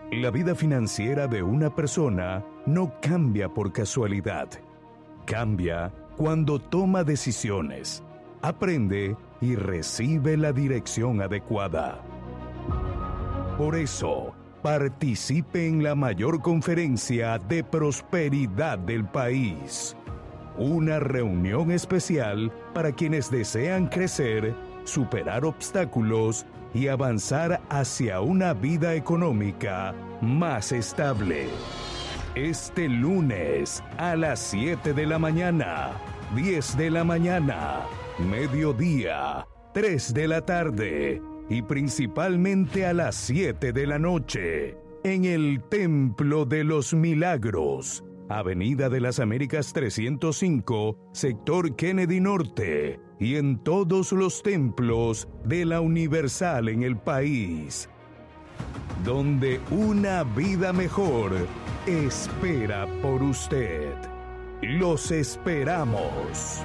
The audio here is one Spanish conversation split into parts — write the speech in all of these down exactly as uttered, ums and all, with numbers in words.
La vida financiera de una persona no cambia por casualidad. Cambia cuando toma decisiones, aprende y recibe la dirección adecuada. Por eso, participe en la mayor conferencia de prosperidad del país. Una reunión especial para quienes desean crecer, superar obstáculos y avanzar hacia una vida económica más estable. Este lunes a las siete de la mañana, diez de la mañana, mediodía, tres de la tarde y principalmente a las siete de la noche, en el Templo de los Milagros, Avenida de las Américas trescientos cinco, Sector Kennedy Norte, y en todos los templos de la Universal en el país, donde una vida mejor espera por usted. Los esperamos.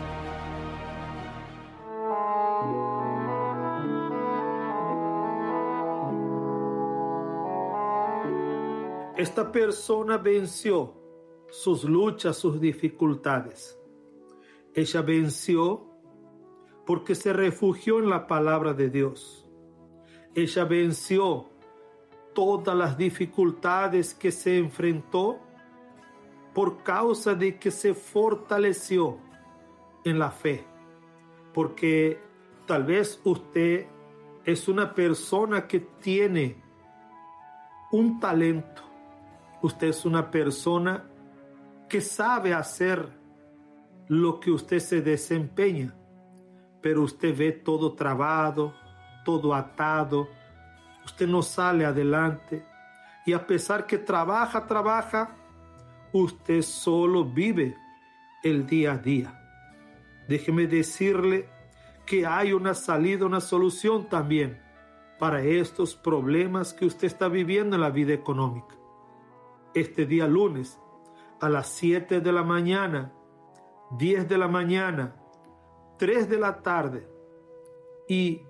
Esta persona venció sus luchas, sus dificultades. Ella venció porque se refugió en la palabra de Dios. Ella venció todas las dificultades que se enfrentó por causa de que se fortaleció en la fe. Porque tal vez usted es una persona que tiene un talento. Usted es una persona que sabe hacer lo que usted se desempeña, pero usted ve todo trabado, todo atado, usted no sale adelante, y a pesar que trabaja, trabaja, usted solo vive el día a día. Déjeme decirle que hay una salida, una solución también para estos problemas que usted está viviendo en la vida económica. Este día lunes, a las siete de la mañana, diez de la mañana, tres de la tarde y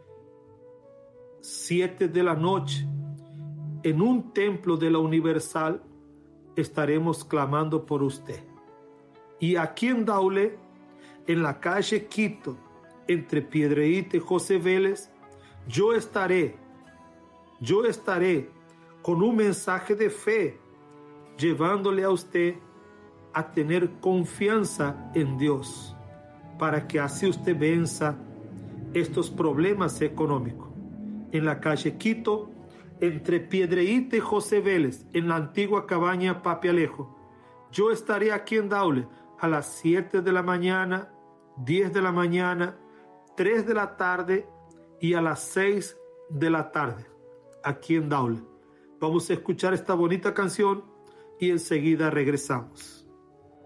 siete de la noche, en un templo de la Universal, estaremos clamando por usted. Y aquí en Daule, en la calle Quito, entre Piedreíta y José Vélez, yo estaré, yo estaré con un mensaje de fe, llevándole a usted a tener confianza en Dios, para que así usted venza estos problemas económicos. En la calle Quito, entre Piedreíta y José Vélez, en la antigua cabaña Papi Alejo, yo estaré aquí en Daule a las siete de la mañana, diez de la mañana, tres de la tarde y a las seis de la tarde, aquí en Daule. Vamos a escuchar esta bonita canción y enseguida regresamos.